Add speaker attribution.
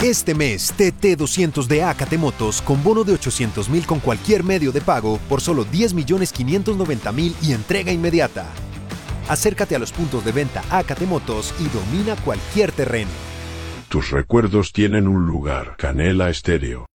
Speaker 1: Este mes, TT200 de Acate Motos con bono de 800,000 con cualquier medio de pago por solo 10,590,000 y entrega inmediata. Acércate a los puntos de venta Acate Motos y domina cualquier terreno.
Speaker 2: Tus recuerdos tienen un lugar. Canela Estéreo.